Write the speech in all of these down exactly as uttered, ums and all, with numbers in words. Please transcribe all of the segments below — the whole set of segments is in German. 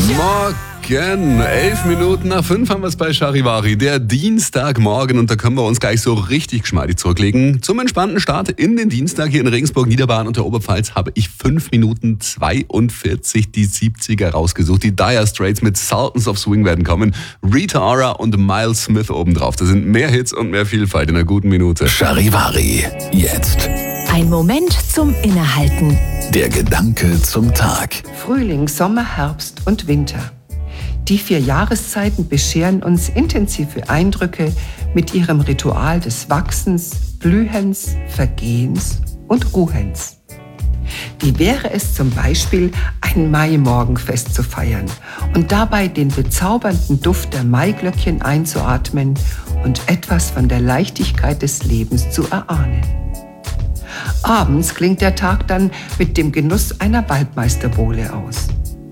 Morgen, elf Minuten nach fünf haben wir es bei Charivari, der Dienstagmorgen, und da können wir uns gleich so richtig geschmeidig zurücklegen. Zum entspannten Start in den Dienstag hier in Regensburg, Niederbayern und der Oberpfalz habe ich fünf Minuten zweiundvierzig die siebziger rausgesucht. Die Dire Straits mit Sultans of Swing werden kommen, Rita Ora und Miles Smith obendrauf. Das sind mehr Hits und mehr Vielfalt in einer guten Minute. Charivari, jetzt. Ein Moment zum Innehalten. Der Gedanke zum Tag. Frühling, Sommer, Herbst und Winter. Die vier Jahreszeiten bescheren uns intensive Eindrücke mit ihrem Ritual des Wachsens, Blühens, Vergehens und Ruhens. Wie wäre es zum Beispiel, ein Maimorgenfest zu feiern und dabei den bezaubernden Duft der Maiglöckchen einzuatmen und etwas von der Leichtigkeit des Lebens zu erahnen? Abends klingt der Tag dann mit dem Genuss einer Waldmeisterbowle aus.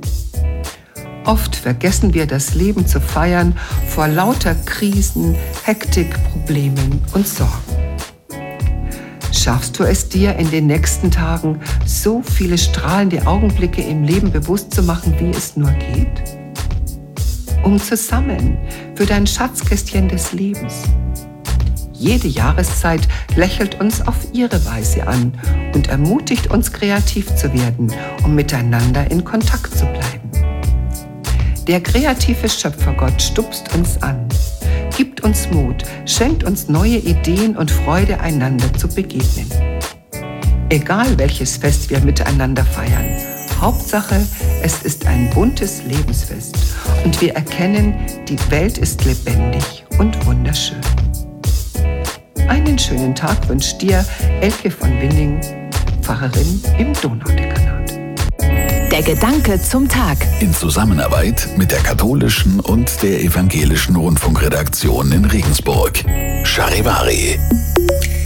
Oft vergessen wir, das Leben zu feiern vor lauter Krisen, Hektik, Problemen und Sorgen. Schaffst du es dir in den nächsten Tagen, so viele strahlende Augenblicke im Leben bewusst zu machen, wie es nur geht? Um zu sammeln für dein Schatzkästchen des Lebens. Jede Jahreszeit lächelt uns auf ihre Weise an und ermutigt uns, kreativ zu werden, um miteinander in Kontakt zu bleiben. Der kreative Schöpfergott stupst uns an, gibt uns Mut, schenkt uns neue Ideen und Freude, einander zu begegnen. Egal welches Fest wir miteinander feiern, Hauptsache, es ist ein buntes Lebensfest und wir erkennen, die Welt ist lebendig und wunderschön. Einen schönen Tag wünscht dir Elke von Winning, Pfarrerin im Donaudekanat. Der Gedanke zum Tag. In Zusammenarbeit mit der katholischen und der evangelischen Rundfunkredaktion in Regensburg. Charivari.